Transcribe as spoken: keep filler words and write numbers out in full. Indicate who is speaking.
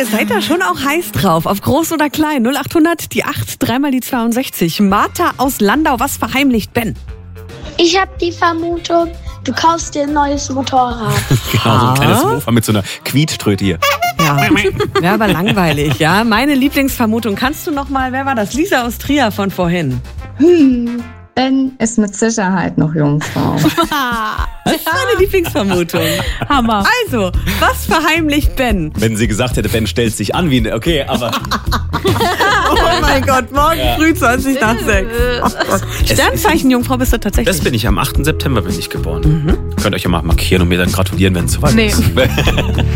Speaker 1: seid da schon auch heiß drauf. Auf groß oder klein. null achthundert, die acht, dreimal die zweiundsechzig. Martha aus Landau, was verheimlicht Ben?
Speaker 2: Ich habe die Vermutung, du kaufst dir ein neues Motorrad.
Speaker 3: Genau, so ein kleines Mofa mit so einer Quietschtröte hier.
Speaker 1: Ja, wäre aber langweilig, ja. Meine Lieblingsvermutung. Kannst du noch mal, wer war das? Lisa aus Trier von vorhin.
Speaker 4: Hm, Ben ist mit Sicherheit noch Jungfrau.
Speaker 1: Das ist meine Lieblingsvermutung. Hammer. Also, was verheimlicht Ben?
Speaker 3: Wenn sie gesagt hätte, Ben stellt sich an wie eine... Okay, aber...
Speaker 1: Oh mein Gott, morgen ja. früh zwanzig nach sechs. Oh Sternzeichen Jungfrau bist du tatsächlich.
Speaker 3: Das bin ich. Am achten September bin ich geboren. Mhm. Könnt euch ja mal markieren und mir dann gratulieren, wenn es soweit
Speaker 1: nee.
Speaker 3: ist.